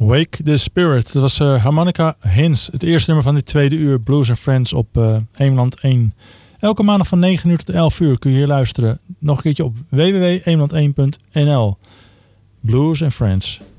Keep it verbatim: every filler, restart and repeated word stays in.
Wake the Spirit. Dat was uh, Harmonica Hints. Het eerste nummer van dit tweede uur Blues and Friends op uh, Eemland één. Elke maandag van negen uur tot elf uur kun je hier luisteren. Nog een keertje op w w w punt eemland één punt n l. Blues and Friends.